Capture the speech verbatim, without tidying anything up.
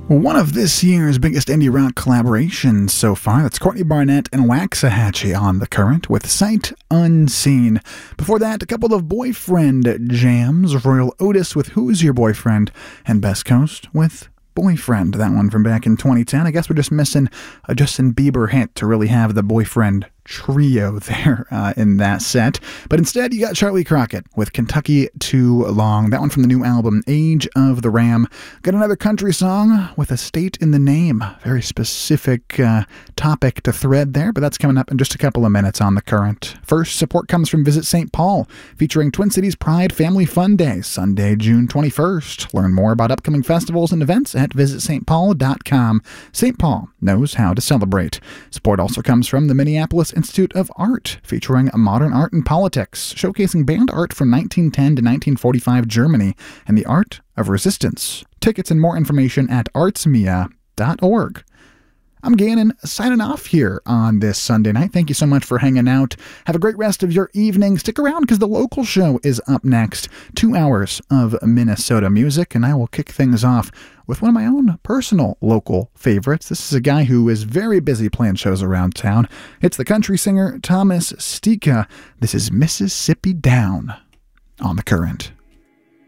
One of this year's biggest indie rock collaborations so far, that's Courtney Barnett and Waxahachie on The Current with Sight Unseen. Before that, a couple of boyfriend jams, Royal Otis with Who's Your Boyfriend, and Best Coast with Boyfriend. That one from back in twenty ten. I guess we're just missing a Justin Bieber hit to really have the boyfriend trio there uh, in that set. But instead, you got Charlie Crockett with Kentucky Too Long. That one from the new album, Age of the Ram. Got another country song with a state in the name. Very specific uh, topic to thread there, but that's coming up in just a couple of minutes on The Current. First, support comes from Visit Saint Paul, featuring Twin Cities Pride Family Fun Day, Sunday, June twenty-first. Learn more about upcoming festivals and events at visit st paul dot com. Saint Paul knows how to celebrate. Support also comes from the Minneapolis Institute of Art, featuring modern art and politics, showcasing band art from nineteen ten to nineteen forty-five Germany and the art of resistance. Tickets and more information at arts mia dot org. I'm Gannon, signing off here on this Sunday night. Thank you so much for hanging out. Have a great rest of your evening. Stick around because the local show is up next. Two hours of Minnesota music, and I will kick things off with one of my own personal local favorites. This is a guy who is very busy playing shows around town. It's the country singer Thomas Stika. This is Mississippi Down on The Current.